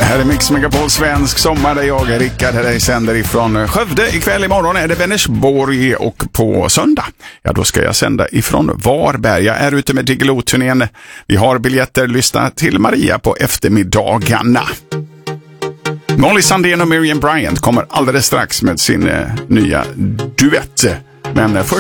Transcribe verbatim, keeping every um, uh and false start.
Här är Mix Megapol svensk sommar där jag är Rickard här dig sänder ifrån Skövde. Ikväll imorgon är det Vänersborg och på söndag, ja då ska jag sända ifrån Varberg. Jag är ute med Diggiloo-turnén. Vi har biljetter, lyssna till Maria på eftermiddagarna. Molly Sandén och Miriam Bryant kommer alldeles strax med sin eh, nya duett. Men eh, först